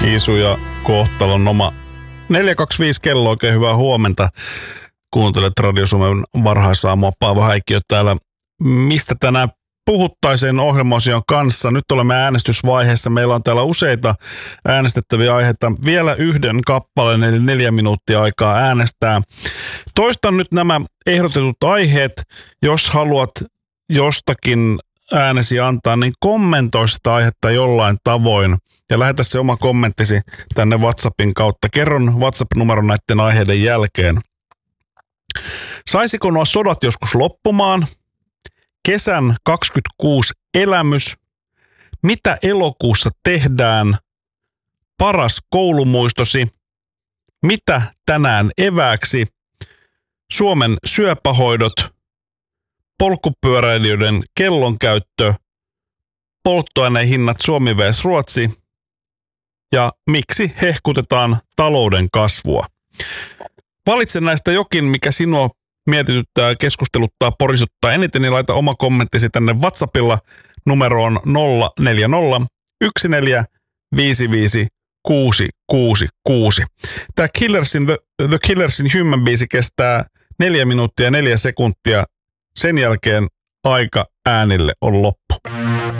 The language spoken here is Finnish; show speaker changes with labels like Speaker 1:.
Speaker 1: Isu ja kohtalon oma 425 kello, oikein hyvää huomenta. Kuuntelet Radio Suomen varhaisaamua, Paavo Häikkiö täällä. Mistä tänään puhuttaisiin ohjelmaosion kanssa? Nyt olemme äänestysvaiheessa. Meillä on täällä useita äänestettäviä aiheita. Vielä yhden kappaleen, eli 4 minuuttia aikaa äänestää. Toistan nyt nämä ehdotetut aiheet. Jos haluat jostakin äänesi antaa, niin kommentoi sitä aihetta jollain tavoin. Ja lähetä se oma kommenttisi tänne WhatsAppin kautta. Kerron WhatsApp-numeron näiden aiheiden jälkeen. Saisiko nuo sodat joskus loppumaan? Kesän 26 elämys. Mitä elokuussa tehdään? Paras koulumuistosi. Mitä tänään evääksi? Suomen syöpähoidot. Polkupyöräilijöiden kellonkäyttö. Polttoaineen hinnat Suomi vs Ruotsi. Ja miksi hehkutetaan talouden kasvua? Valitse näistä jokin, mikä sinua mietityttää, keskusteluttaa, porisuttaa eniten, niin laita oma kommenttisi tänne WhatsAppilla numeroon 040 1455 666. Tämä The Killersin Human biisi kestää 4 minuuttia 4 sekuntia. Sen jälkeen aika äänille on loppu.